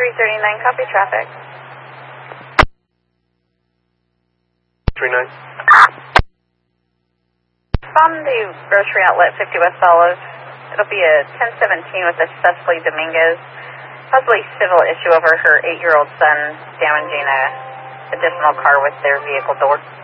339, copy traffic. 39. From the grocery outlet, 50 West Olive. It'll be a 1017 with a Cecily Dominguez. Possibly civil issue over her 8-year-old son damaging a additional car with their vehicle door.